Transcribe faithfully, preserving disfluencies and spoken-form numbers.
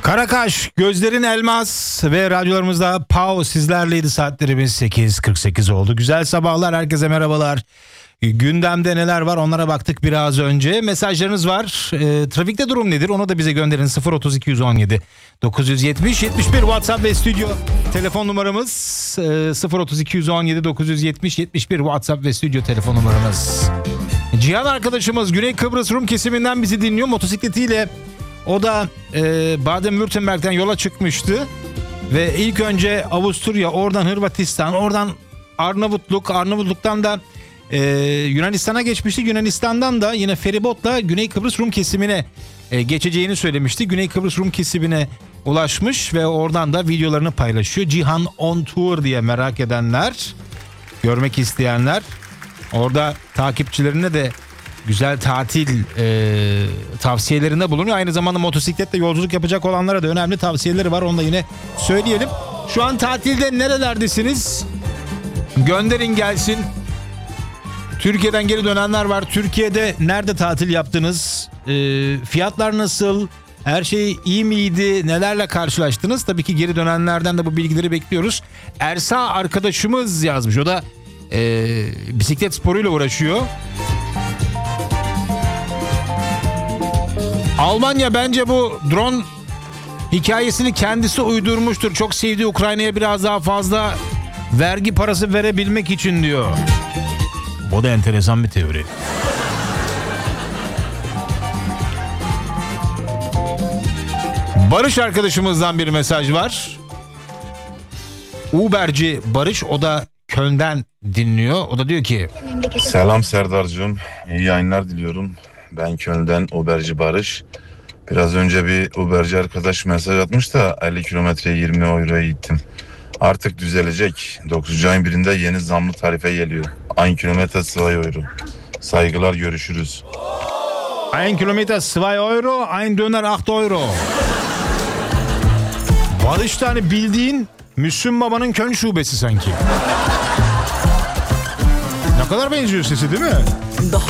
Karakaş, gözlerin elmas ve radyolarımızda Pau sizlerleydi. Saatlerimiz sekiz kırk sekiz oldu. Güzel sabahlar, herkese merhabalar. Gündemde neler var onlara baktık biraz önce. Mesajlarınız var. E, trafikte durum nedir? Onu da bize gönderin. sıfır otuz iki yüz on yedi dokuz yüz yetmiş yetmiş bir WhatsApp ve stüdyo telefon numaramız. E, sıfır otuz iki yüz on yedi dokuz yüz yetmiş yetmiş bir WhatsApp ve stüdyo telefon numaramız. Cihan arkadaşımız Güney Kıbrıs Rum kesiminden bizi dinliyor motosikletiyle. O da e, Baden-Württemberg'den yola çıkmıştı ve ilk önce Avusturya, oradan Hırvatistan, oradan Arnavutluk, Arnavutluk'tan da e, Yunanistan'a geçmişti. Yunanistan'dan da yine feribotla Güney Kıbrıs Rum kesimine e, geçeceğini söylemişti. Güney Kıbrıs Rum kesimine ulaşmış ve oradan da videolarını paylaşıyor. Cihan on Tour diye merak edenler, görmek isteyenler, orada takipçilerine de güzel tatil e, tavsiyelerinde bulunuyor. Aynı zamanda motosikletle yolculuk yapacak olanlara da önemli tavsiyeleri var. Onu da yine söyleyelim. Şu an tatilde nerelerdesiniz? Gönderin gelsin. Türkiye'den geri dönenler var. Türkiye'de nerede tatil yaptınız? E, fiyatlar nasıl? Her şey iyi miydi? Nelerle karşılaştınız? Tabii ki geri dönenlerden de bu bilgileri bekliyoruz. Ersa arkadaşımız yazmış. O da e, bisiklet sporuyla uğraşıyor. Almanya bence bu drone hikayesini kendisi uydurmuştur. Çok sevdiği Ukrayna'ya biraz daha fazla vergi parası verebilmek için diyor. Bu da enteresan bir teori. Barış arkadaşımızdan bir mesaj var. Uberci Barış, o da Köln'den dinliyor. O da diyor ki: Selam Serdar'cığım, iyi yayınlar diliyorum. Ben Köln'den Uberci Barış. Biraz önce bir Uberci arkadaş mesaj atmış da elli kilometreye yirmi euroya gittim. Artık düzelecek. dokuzuncu ayın birinde yeni zamlı tarife geliyor. Aynı kilometre iki euro. Saygılar, görüşürüz. Ein kilometre iki euro, ein döner acht euro. Barış tane bildiğin Müslüm Baba'nın Köln şubesi sanki. Ne kadar benziyor sesi, değil mi?